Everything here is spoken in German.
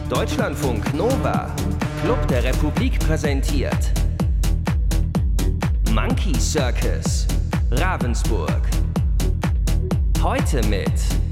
Deutschlandfunk Nova, Club der Republik präsentiert Monkey Circus, Ravensburg. Heute mit